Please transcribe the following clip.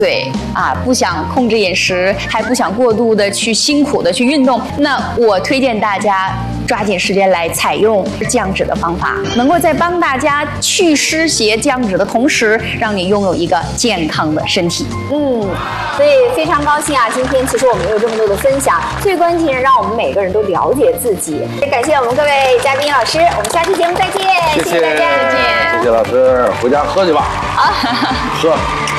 对啊，不想控制饮食，还不想过度的去辛苦的去运动，那我推荐大家抓紧时间来采用降脂的方法，能够在帮大家去湿邪降脂的同时，让你拥有一个健康的身体。 所以非常高兴啊！今天其实我们有这么多的分享，最关键是让我们每个人都了解自己。也感谢我们各位嘉宾老师，我们下期节目再见，谢谢大家， 谢谢老师，回家喝去吧。 好， 喝。